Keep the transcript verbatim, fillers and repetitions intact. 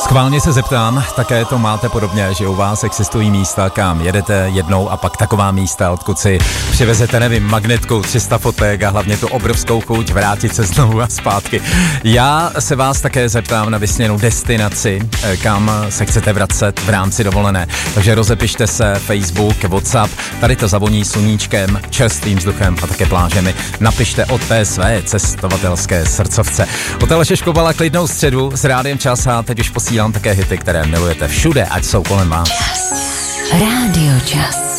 Schválně se zeptám, také to máte podobně, že u vás existují místa, kam jedete jednou a pak taková místa, odkud si přivezete, nevím, magnetku, tři sta fotek a hlavně tu obrovskou chuť vrátit se znovu a zpátky. Já se vás také zeptám na vysněnou destinaci, kam se chcete vracet v rámci dovolené. Takže rozepište se, Facebook, WhatsApp, tady to zavoní sluníčkem, čerstvým vzduchem a také plážemi. Napište o té své cestovatelské srdcovce. Od Aleše Škobala klidnou středu s Rádiem Čas a teď už posílám také hity, které milujete všude, ať jsou kolem vás. Rádio Čas.